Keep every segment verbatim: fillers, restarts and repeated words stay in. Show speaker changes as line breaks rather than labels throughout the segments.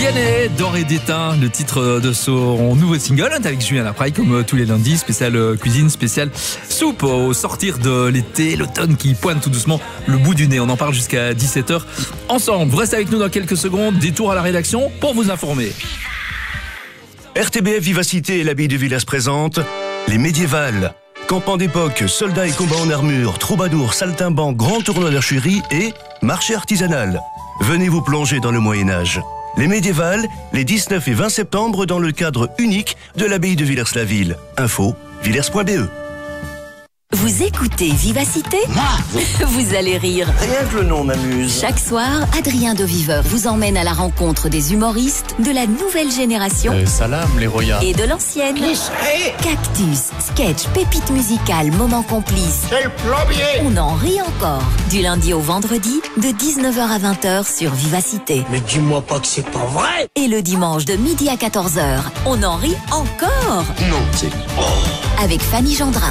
Vianney, D'or et d'étain, le titre de son nouveau single, avec Julien Lapraille comme tous les lundis, spécial cuisine, spécial soupe au sortir de l'été, l'automne qui pointe tout doucement le bout du nez. On en parle jusqu'à dix-sept heures ensemble. Vous restez avec nous dans quelques secondes, détour à la rédaction pour vous informer.
R T B F Vivacité et l'abbaye de Villers présente les médiévales. Campement d'époque, soldats et combats en armure, troubadours, saltimbanques, grand tournoi d'archerie et marché artisanal. Venez vous plonger dans le Moyen-Âge. Les médiévales, les dix-neuf et vingt septembre dans le cadre unique de l'abbaye de Villers-la-Ville. Info, villers point b e.
Vous écoutez Vivacité ? Vous allez rire.
Rien que le nom m'amuse.
Chaque soir, Adrien de Viveur vous emmène à la rencontre des humoristes de la nouvelle génération
euh, Salam, les royats.
et de l'ancienne. Cactus, sketch, pépites musicales, moments complices.
C'est le plombier.
On en rit encore. Du lundi au vendredi, de dix-neuf heures à vingt heures sur Vivacité.
Mais dis-moi pas que c'est pas vrai.
Et le dimanche de midi à quatorze heures, on en rit encore.
Non, c'est... Oh.
Avec Fanny Gendrin.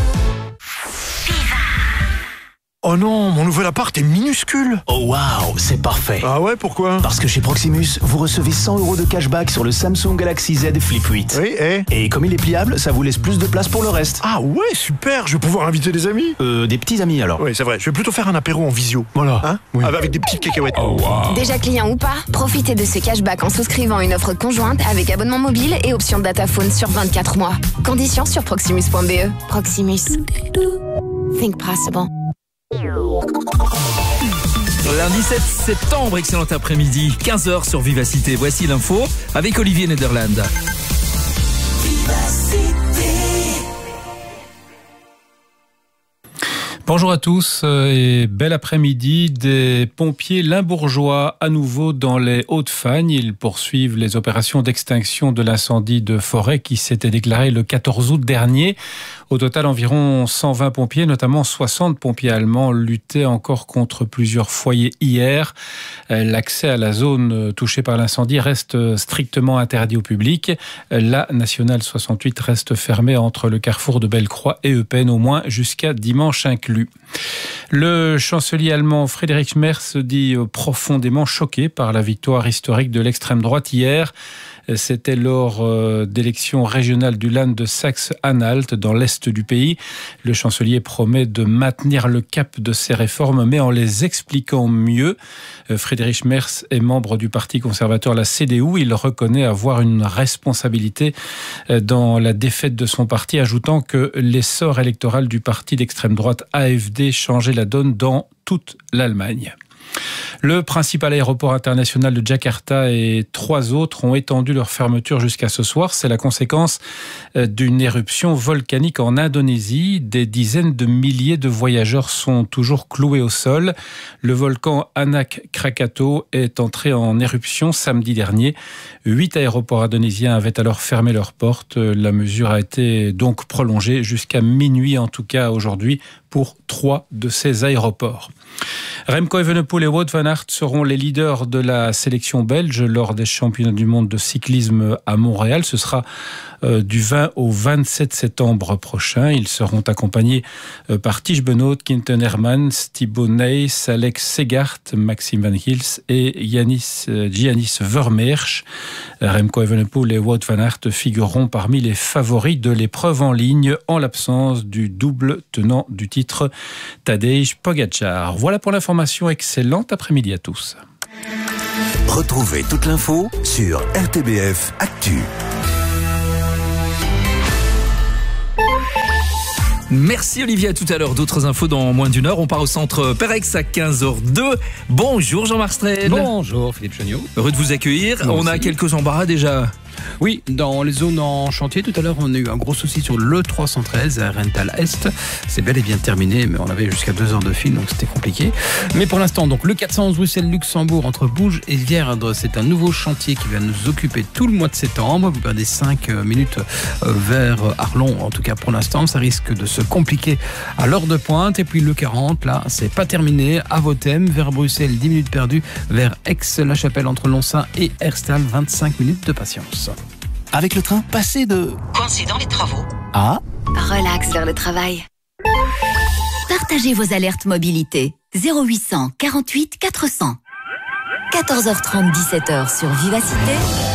Oh non, mon nouvel appart est minuscule.
Oh waouh, c'est parfait.
Ah ouais, pourquoi ?
Parce que chez Proximus, vous recevez cent euros de cashback sur le Samsung Galaxy Z Flip huit.
Oui, et
Et comme il est pliable, ça vous laisse plus de place pour le reste.
Ah ouais, super, je vais pouvoir inviter des amis.
Euh, des petits amis alors.
Oui, c'est vrai, je vais plutôt faire un apéro en visio. Voilà. Hein
Oui.
Avec des petites cacahuètes.
Oh wow.
Déjà client ou pas, profitez de ce cashback en souscrivant une offre conjointe avec abonnement mobile et option dataphone sur vingt-quatre mois. Conditions sur proximus point b e. Proximus. Think possible.
Lundi sept septembre, excellent après-midi, quinze heures sur Vivacité. Voici l'info avec Olivier Nederland.
Bonjour à tous et bel après-midi. Des pompiers limbourgeois à nouveau dans les Hauts-de-Fagne. Ils poursuivent les opérations d'extinction de l'incendie de forêt qui s'était déclaré le quatorze août dernier. Au total, environ cent vingt pompiers, notamment soixante pompiers allemands, luttaient encore contre plusieurs foyers hier. L'accès à la zone touchée par l'incendie reste strictement interdit au public. La nationale soixante-huit reste fermée entre le carrefour de Bellecroix et Eupen, au moins jusqu'à dimanche inclus. Le chancelier allemand Friedrich Merz se dit profondément choqué par la victoire historique de l'extrême droite hier. C'était lors d'élections régionales du Land de Saxe-Anhalt, dans l'est du pays. Le chancelier promet de maintenir le cap de ses réformes, mais en les expliquant mieux. Friedrich Merz est membre du parti conservateur, la C D U. Il reconnaît avoir une responsabilité dans la défaite de son parti, ajoutant que l'essor électoral du parti d'extrême droite A F D changeait la donne dans toute l'Allemagne. Le principal aéroport international de Jakarta et trois autres ont étendu leur fermeture jusqu'à ce soir. C'est la conséquence d'une éruption volcanique en Indonésie. Des dizaines de milliers de voyageurs sont toujours cloués au sol. Le volcan Anak Krakatau est entré en éruption samedi dernier. Huit aéroports indonésiens avaient alors fermé leurs portes. La mesure a été donc prolongée jusqu'à minuit, en tout cas aujourd'hui, pour trois de ces aéroports. Remco Evenepoel et Wout van Aert seront les leaders de la sélection belge lors des championnats du monde de cyclisme à Montréal. Ce sera euh, du vingt au vingt-sept septembre prochain. Ils seront accompagnés euh, par Tige Benoot, Quinten Hermans, Thibaut Nys, Alex Segart, Maxime Van Gils et Yanis, euh, Giannis Vermeersch. Remco Evenepoel et Wout van Aert figureront parmi les favoris de l'épreuve en ligne en l'absence du double tenant du titre Tadej Pogačar. Voilà pour l'information. Excellent après-midi à tous.
Retrouvez toute l'info sur R T B F Actu.
Merci Olivier, à tout à l'heure. D'autres infos dans moins d'une heure. On part au centre Perex à quinze heures deux. Bonjour Jean-Marc Strel.
Bonjour Philippe Chagnon.
Heureux de vous accueillir.
Moi
on
aussi.
a quelques embarras déjà.
Oui, dans les zones en chantier, tout à l'heure on a eu un gros souci sur le trois cent treize à Rental Est. C'est bel et bien terminé, mais on avait jusqu'à deux heures de fil, donc c'était compliqué. Mais pour l'instant, donc le quatre cent onze Bruxelles-Luxembourg entre Bouges et Vierdre, c'est un nouveau chantier qui va nous occuper tout le mois de septembre. Vous perdez cinq minutes vers Arlon, en tout cas pour l'instant. Ça risque de se compliquer à l'heure de pointe. Et puis le quarante, là, c'est pas terminé. À Vothème, vers Bruxelles, dix minutes perdues. Vers Aix-la-Chapelle entre Lonsin et Herstal, vingt-cinq minutes de patience.
Avec le train, passez de...
Coincé dans les travaux.
Ah,
Relax vers le travail. Partagez vos alertes mobilité. zéro huit cents quarante-huit quatre cents. quatorze heures trente, dix-sept heures sur Vivacité,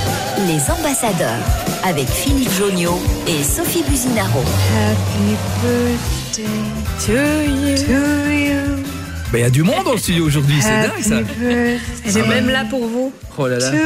les ambassadeurs avec Philippe Joniaux et Sophie Buzinaro.
Happy birthday to you, to you.
Ben, il y a du monde dans le studio aujourd'hui, c'est dingue ça.
J'ai même là pour vous.
Oh là là.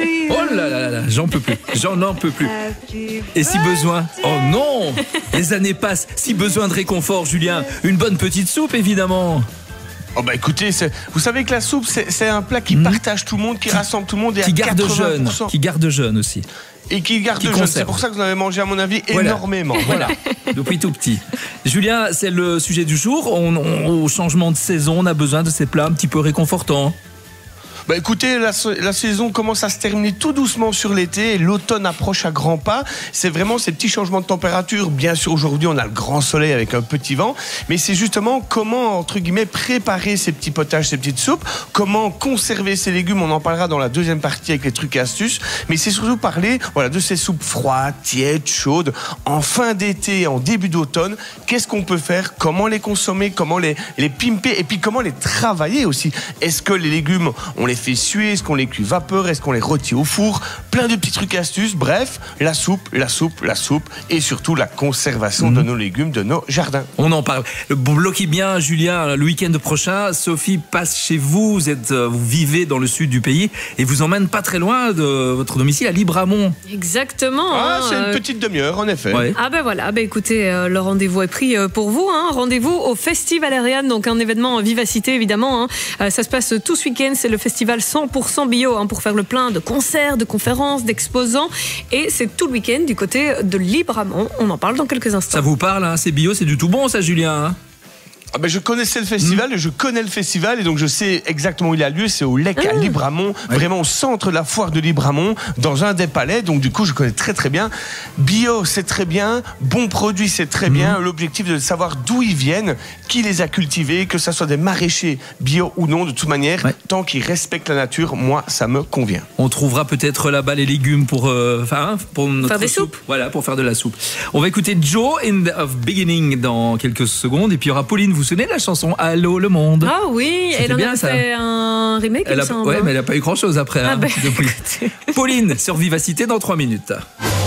Oh là là là là, j'en peux plus. J'en en peux plus. Et si besoin, oh non, les années passent. Si besoin de réconfort, Julien, une bonne petite soupe évidemment.
Oh bah écoutez, c'est, vous savez que la soupe, c'est, c'est un plat qui mmh. partage tout le monde, qui rassemble tout le monde et
qui
à
garde
quatre-vingts pour cent.
jeune, qui garde jeune aussi.
Et qui garde
qui
jeune. C'est pour ça que vous en avez mangé à mon avis
voilà.
énormément.
Voilà. Depuis tout petit. Julien, c'est le sujet du jour. On, on, au changement de saison, on a besoin de ces plats un petit peu réconfortants.
Bah écoutez, la, la saison commence à se terminer tout doucement sur l'été et l'automne approche à grands pas. C'est vraiment ces petits changements de température. Bien sûr, aujourd'hui, on a le grand soleil avec un petit vent, mais c'est justement comment, entre guillemets, préparer ces petits potages, ces petites soupes, comment conserver ces légumes. On en parlera dans la deuxième partie avec les trucs et astuces, mais c'est surtout parler, voilà, de ces soupes froides, tièdes, chaudes, en fin d'été, en début d'automne. Qu'est-ce qu'on peut faire? Comment les consommer? Comment les, les pimper? Et puis comment les travailler aussi? Est-ce que les légumes, on les fait suer, est-ce qu'on les cuit vapeur, est-ce qu'on les rôtit au four, plein de petits trucs et astuces, bref, la soupe, la soupe, la soupe et surtout la conservation mmh. de nos légumes, de nos jardins.
On en parle. Bloquez bien, Julien, le week-end prochain, Sophie passe chez vous, vous êtes, vous vivez dans le sud du pays et vous emmène pas très loin de votre domicile à Libramont.
Exactement.
Ah,
hein,
c'est une
euh...
petite demi-heure en effet.
Ouais. Ah ben voilà, ben écoutez, euh, le rendez-vous est pris euh, pour vous. Hein. Rendez-vous au Festival Ariane, donc un événement Vivacité évidemment. Hein. Euh, ça se passe tout ce week-end, c'est le festival cent pour cent bio hein, pour faire le plein de concerts, de conférences, d'exposants. Et c'est tout le week-end du côté de Libramont. On en parle dans quelques instants.
Ça vous parle, hein, c'est bio, c'est du tout bon ça, Julien hein.
Ah ben je connaissais le festival, mmh. et je connais le festival et donc je sais exactement où il a lieu. C'est au Lec mmh. à Libramont, ouais. vraiment au centre de la foire de Libramont, dans un des palais. Donc du coup, je connais très très bien. Bio, c'est très bien. Bon produit, c'est très mmh. bien. L'objectif de savoir d'où ils viennent, qui les a cultivés, que ça soit des maraîchers bio ou non. De toute manière, ouais. tant qu'ils respectent la nature, moi, ça me convient.
On trouvera peut-être là-bas les légumes pour, euh, enfin, pour notre
faire des
soupe.
soupes.
Voilà, pour faire de la soupe. On va écouter Joe in the of Beginning dans quelques secondes et puis il y aura Pauline. Vous vous souvenez de la chanson Allô le monde?
Ah oui,
c'était
elle en
bien,
a
ça.
fait un remake.
Elle a,
il me semble.
ouais, mais elle n'a pas eu grand chose après.
Ah
hein,
ben,
depuis. Pauline sur Vivacité dans trois minutes.